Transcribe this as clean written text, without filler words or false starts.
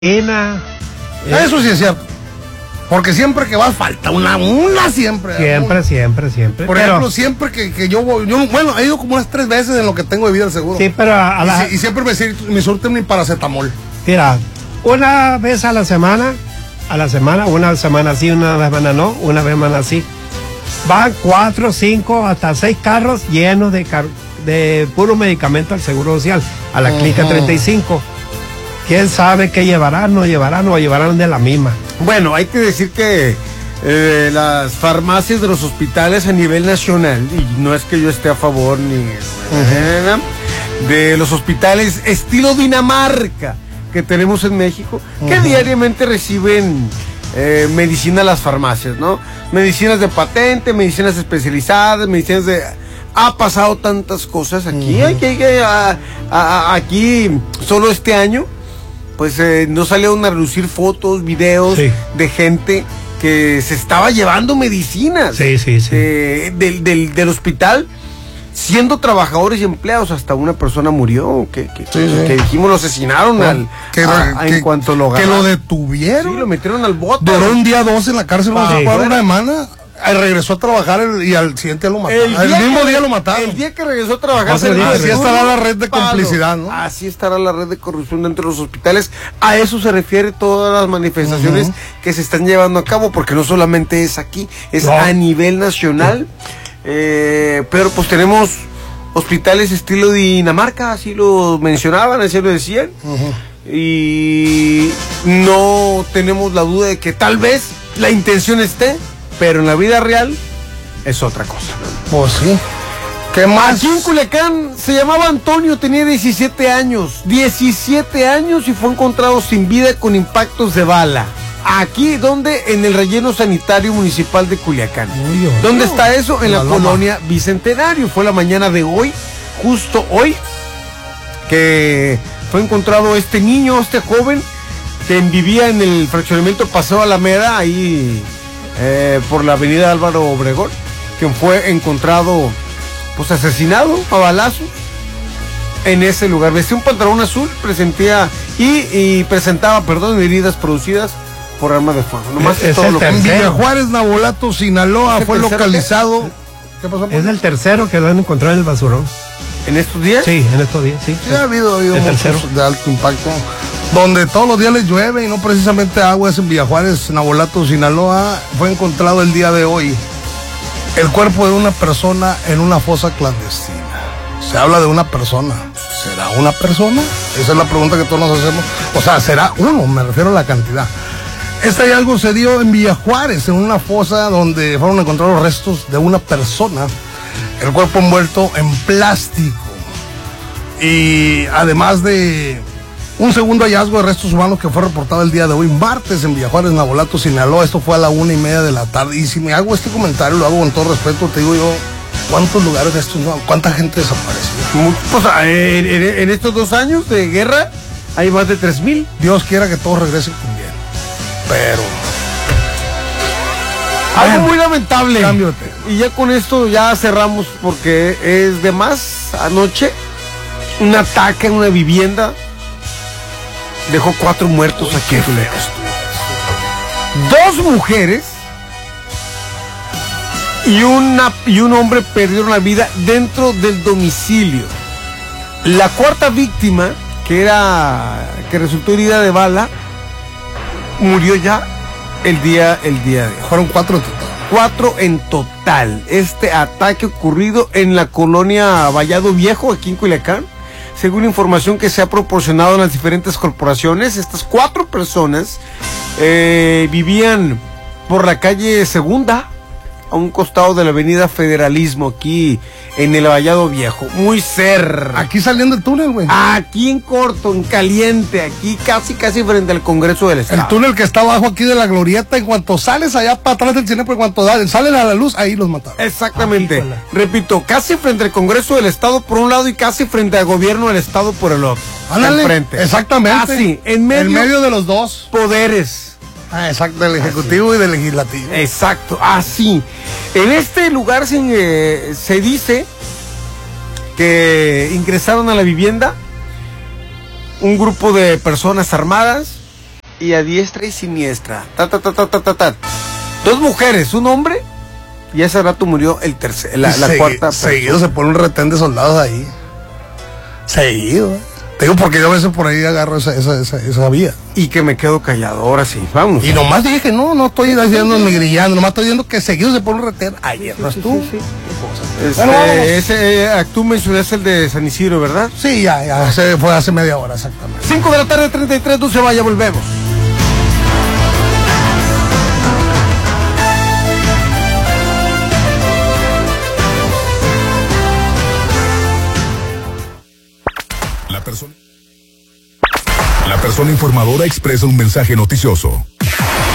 Eso sí es cierto. Porque siempre que vas falta una siempre. Siempre. Por ejemplo, siempre que yo voy, bueno, he ido como unas 3 veces en lo que tengo de vida al seguro. Sí, pero y siempre me surten mi paracetamol. Mira, una vez a la semana, una semana sí, una semana no, una semana sí. Van 4, 5, hasta 6 carros llenos de puro medicamento al Seguro Social, a la Clínica 35. ¿Quién sabe qué llevarán, no llevarán o llevarán de la misma? Bueno, hay que decir que las farmacias de los hospitales a nivel nacional, y no es que yo esté a favor ni de los hospitales estilo Dinamarca que tenemos en México, que diariamente reciben medicina a las farmacias, ¿no? Medicinas de patente, medicinas especializadas, medicinas de... Ha pasado tantas cosas aquí, aquí solo este año, pues no salieron a relucir fotos, videos de gente que se estaba llevando medicinas del hospital, siendo trabajadores y empleados. Hasta una persona murió, que dijimos lo asesinaron en cuanto lo agarraron. Que lo detuvieron. Sí, lo metieron al bote. Duró un día 2 en la cárcel, una semana. Regresó a trabajar y al siguiente día lo mataron. El mismo día lo mataron. El día que regresó a trabajar. Así estará la red de complicidad, ¿no? Así estará la red de corrupción dentro de los hospitales. A eso se refiere todas las manifestaciones que se están llevando a cabo, porque no solamente es aquí, es a nivel nacional. Pero pues tenemos hospitales estilo Dinamarca, así lo mencionaban, así lo decían. Y no tenemos la duda de que tal vez la intención esté, pero en la vida real es otra cosa. Pues sí. ¿Qué más? Aquí en Culiacán se llamaba Antonio, tenía 17 años. 17 años y fue encontrado sin vida con impactos de bala. Aquí, ¿dónde? En el relleno sanitario municipal de Culiacán. ¿Dónde está eso? En la colonia Bicentenario. Fue la mañana de hoy, justo hoy, que fue encontrado este niño, este joven, que vivía en el fraccionamiento Paseo Alameda, ahí por la avenida Álvaro Obregón, quien fue encontrado pues asesinado a balazos en ese lugar. Vestía un pantalón azul, presentaba heridas producidas por arma de fuego. Nomás es todo lo que en Villajuárez, Nabolato, Sinaloa fue localizado. ¿Qué pasó? Es el tercero que lo han encontrado en el basurón. ¿En estos días? Sí, en estos días, sí. Sí, ha habido muchos de alto impacto, donde todos los días les llueve y no precisamente agua. Es en Villajuárez, Nabolato, Sinaloa. Fue encontrado el día de hoy el cuerpo de una persona en una fosa clandestina. Se habla de una persona. ¿Será una persona? Esa es la pregunta que todos nos hacemos. O sea, ¿será uno? Me refiero a la cantidad. Este hallazgo se dio en Villajuárez, en una fosa donde fueron encontrados restos de una persona, el cuerpo envuelto en plástico. Y además de un segundo hallazgo de restos humanos que fue reportado el día de hoy, martes, en Villajuárez, Nabolato, Sinaloa. Esto fue a la 1:30 de la tarde. Y si me hago este comentario, lo hago con todo respeto, te digo yo, ¿cuántos lugares de estos no? ¿Cuánta gente desapareció? Pues, en estos 2 años de guerra hay más de 3,000. Dios quiera que todos regresen con bien. Pero algo muy lamentable. Cambio. Y ya con esto ya cerramos, porque es de más. Anoche un ataque en una vivienda dejó 4 muertos aquí. 2 mujeres y un hombre perdieron la vida dentro del domicilio. La 4ª víctima, que resultó herida de bala, murió ya el día de hoy. Fueron 4 en total. 4 en total. Este ataque ocurrido en la colonia Vallado Viejo, aquí en Culiacán. Según información que se ha proporcionado en las diferentes corporaciones, estas 4 personas vivían por la calle Segunda, a un costado de la avenida Federalismo, aquí en el Vallado Viejo, muy cerca. Aquí saliendo el túnel, güey. Aquí en corto, en caliente, aquí casi frente al Congreso del Estado. El túnel que está abajo aquí de la Glorieta, en cuanto sales allá para atrás del cine, en cuanto salen a la luz, ahí los mataron. Exactamente. Repito, casi frente al Congreso del Estado por un lado y casi frente al gobierno del Estado por el otro. Ándale, enfrente. Exactamente. Así, en medio de los dos poderes. Exacto, del Ejecutivo y del Legislativo. Exacto, así. En este lugar se dice que ingresaron a la vivienda un grupo de personas armadas y a diestra y siniestra. Dos mujeres, un hombre, y ese rato murió el tercer, la cuarta persona. Seguido se pone un retén de soldados ahí. Seguido. Te digo porque yo a veces por ahí agarro esa vía. Y que me quedo callado, ahora sí, vamos. Y nomás dije que no estoy diciendo ni grillando, nomás estoy diciendo que seguido se pone un retén. Ayer, ¿no es tú? Sí. Ese tú mencionaste el de San Isidro, ¿verdad? Sí, ya se fue hace media hora exactamente. 5 de la tarde, 33, no se vaya, volvemos. La persona informadora expresa un mensaje noticioso.